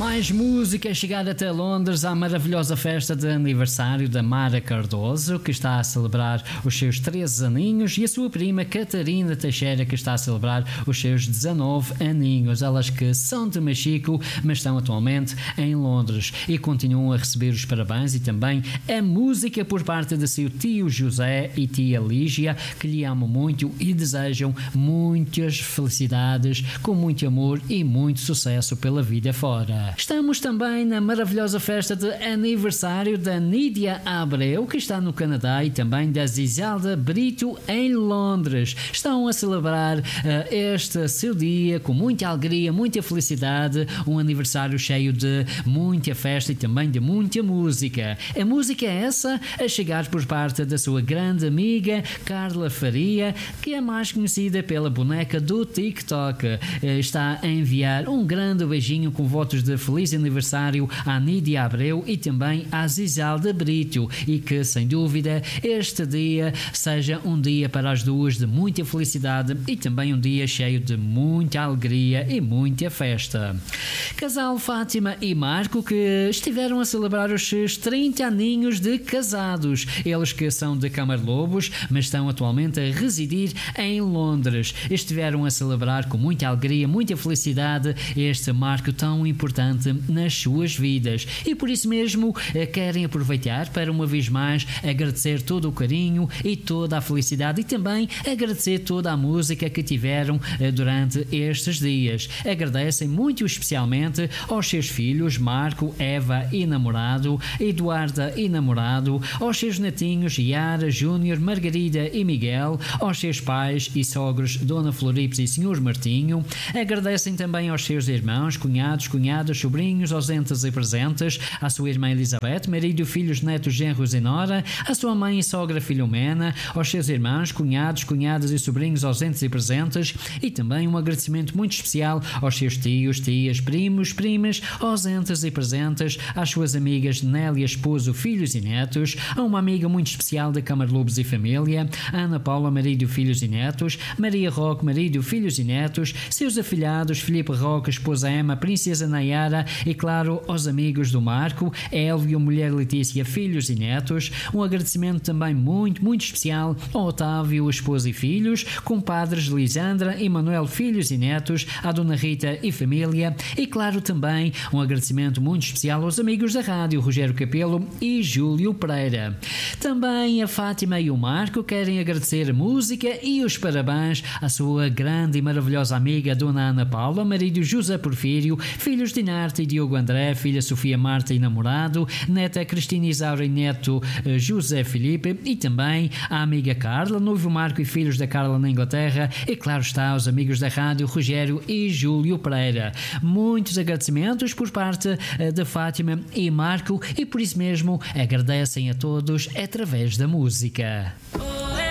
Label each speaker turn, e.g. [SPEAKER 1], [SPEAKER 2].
[SPEAKER 1] Mais música chegada até Londres à maravilhosa festa de aniversário da Mara Cardoso, que está a celebrar os seus 13 aninhos, e a sua prima Catarina Teixeira, que está a celebrar os seus 19 aninhos. Elas que são de Machico, mas estão atualmente em Londres e continuam a receber os parabéns e também a música por parte de seu tio José e tia Lígia, que lhe amam muito e desejam muitas felicidades, com muito amor e muito sucesso pela vida fora. Estamos também na maravilhosa festa de aniversário da Nídia Abreu, que está no Canadá, e também da Zizelda Brito em Londres. Estão a celebrar este seu dia com muita alegria, muita felicidade, um aniversário cheio de muita festa e também de muita música. A música é essa a chegar por parte da sua grande amiga Carla Faria, que é mais conhecida pela boneca do TikTok. Está a enviar um grande beijinho com votos de feliz aniversário à Nídia Abreu e também à Zizelda Brito, e que sem dúvida este dia seja um dia para as duas de muita felicidade e também um dia cheio de muita alegria e muita festa. Casal Fátima e Marco, que estiveram a celebrar os seus 30 aninhos de casados. Eles que são de Camarlobos, mas estão atualmente a residir em Londres. Estiveram a celebrar com muita alegria, muita felicidade este marco tão importante nas suas vidas, e por isso mesmo querem aproveitar para uma vez mais agradecer todo o carinho e toda a felicidade e também agradecer toda a música que tiveram durante estes dias. Agradecem muito especialmente aos seus filhos Marco, Eva e namorado, Eduarda e namorado, aos seus netinhos Yara, Júnior, Margarida e Miguel, aos seus pais e sogros Dona Floripes e Senhor Martinho. Agradecem também aos seus irmãos, cunhados, cunhadas, sobrinhos, ausentes e presentes, à sua irmã Elizabeth, marido, filhos, netos, genros e nora, à sua mãe e sogra Filomena, aos seus irmãos, cunhados, cunhadas e sobrinhos ausentes e presentes, e também um agradecimento muito especial aos seus tios, tias, primos, primas, ausentes e presentes, às suas amigas Nélia, esposo, filhos e netos, a uma amiga muito especial da Camarlobos e família, Ana Paula, marido, filhos e netos, Maria Roque, marido, filhos e netos, seus afilhados, Filipe Roque, esposa Emma, princesa Nayara e, claro, aos amigos do Marco, Elvio, mulher Letícia, filhos e netos. Um agradecimento também muito, muito especial ao Otávio, esposa e filhos, compadres Lisandra e Manuel, filhos e netos, à Dona Rita e família, e, claro, também um agradecimento muito especial aos amigos da rádio, Rogério Capelo e Júlio Pereira. Também a Fátima e o Marco querem agradecer a música e os parabéns à sua grande e maravilhosa amiga Dona Ana Paula, marido José Porfírio, filhos Dinarte e Diogo André, filha Sofia Marta e namorado, neta Cristina Isaura e neto José Filipe, e também a amiga Carla, noivo Marco e filhos da Carla na Inglaterra, e claro está aos amigos da rádio, Rogério e Júlio Pereira. Muitos agradecimentos por parte da Fátima e Marco, e por isso mesmo agradecem a todos através da música.